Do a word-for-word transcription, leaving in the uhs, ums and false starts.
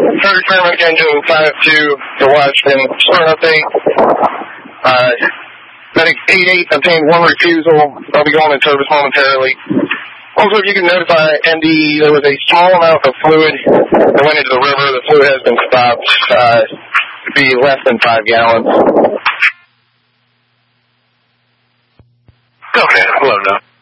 Third Paramedic Engine five two to Washington. Start update. Uh, Medic eight eight obtained one refusal. I'll be going in service momentarily. Also, if you can notify N D E, there was a small amount of fluid that went into the river. The fluid has been stopped. Uh, to be less than five gallons. Okay, hello now.